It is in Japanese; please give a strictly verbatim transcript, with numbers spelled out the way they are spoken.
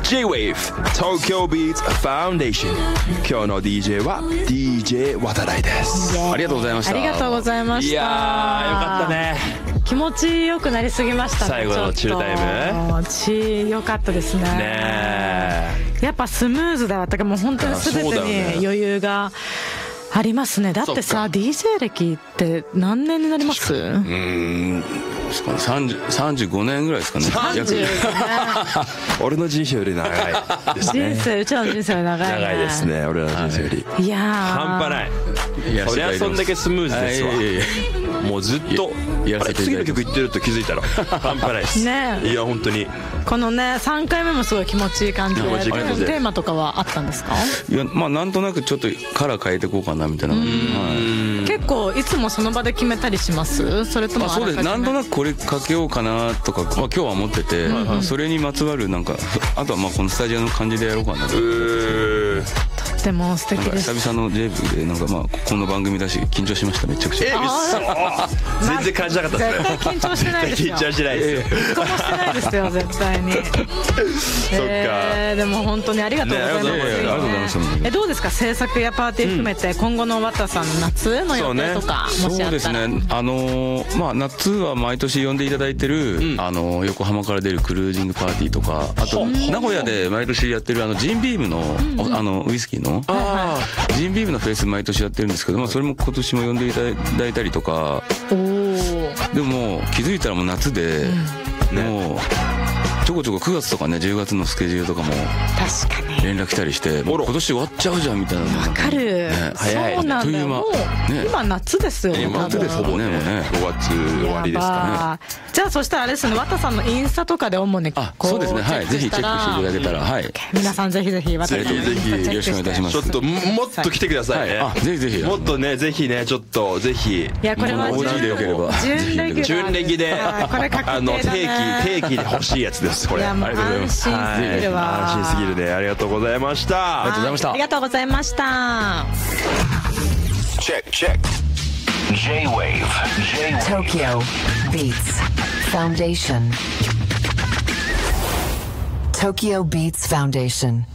J-Wave 東京ビーツファウンデーション。今日の ディージェー は ディージェー 渡来です。 ありがとうございました。 ありがとうございました。 いやーよかったね。 気持ちよくなりすぎましたね。 最後のチルタイムちよかったですね。 ねやっぱスムーズだったからもう本当に全てに余裕がありますね。だってさ ディージェー 歴って何年になります？うーんさんじゅう、さんじゅうごねんぐらいですかね。 さんじゅうごねん俺の人生より長いですね。 人生うちの人生より長いね。 長いですね俺の人生より、 いやー半端ない。いやそりゃそんだけスムーズですわ。 いやいやいやもうずっとやらせていただいて次の曲いってると気づいたら半端ないですね。 いや本当にこのねさんかいめもすごい気持ちいい感じで。 気持ちいい感じでテーマとかはあったんですか？ いやまあなんとなくちょっとカラー変えていこうかなみたいな。 結構いつもその場で決めたりします？それともあそうです。なんとなくこれかけようかなとか、まあ、今日は思ってて、それにまつわるなんかあとはまあこのスタジオの感じでやろうかなと。 とっても素敵です。 久々の J ブでなんかまあこの番組だし緊張しましためちゃくちゃ。 え嘘全然感じなかったですね。 絶対緊張してないですよ。 緊張してないですよ。 一個もしてないですよ絶対に。そっか、えー、でも本当にありがとうございます。 ね、ありがとうございました。 えどうですか制作やパーティー含めて、うん、今後の綿さんの夏の予定とか、ね、もしあったら。そうですね。 あのー、まあ夏は毎年呼んでいただいてる、うん、あのー、横浜から出るクルージングパーティーとか、あと、うん、名古屋で毎年やってるあのジンビームの、うん、あのウイスキーのあジンビームのフェイス毎年やってるんですけど、まあそれも今年も呼んでいただいたりとか。おでも気づいたらもう夏で、うん、もうちょこちょこくがつとかねじゅうがつのスケジュールとかも確かに連絡来たりしてもう今年終わっちゃうじゃんみたいな。 わかる、 ね、 早いそうなんだよ。もう、ね、今夏ですよね。 今夏ですもんね。もうねごがつ終わりですかね。 じゃあそしたらあれですね綿さんのインスタとかで主にあそうですねはいぜひチェックしていただけたらはい皆さんぜひぜひ綿さんのインスタチェックしてよろしくお願いいたします。 ちょっともっと来てくださいね。 あぜひぜひもっとねぜひねちょっとぜひ。 いやこれは準でよければ準レギュラー準レギでこれ確定だね。 あの定期定期で欲しいやつですこれ。 いやもう安心すぎるわ。 安心すぎるね。ありがとうございました。 ありがとうございました。 ありがとうございました。 Check check J-Wave Tokyo Beats Foundation Tokyo Beats Foundation